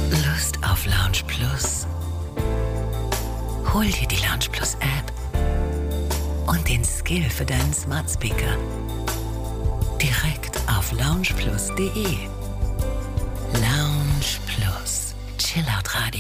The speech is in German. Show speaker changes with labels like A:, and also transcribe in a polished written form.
A: Lust auf Lounge Plus? Hol dir die Lounge Plus App und den Skill für deinen Smart Speaker direkt auf loungeplus.de. Lounge Plus, Chillout Radio.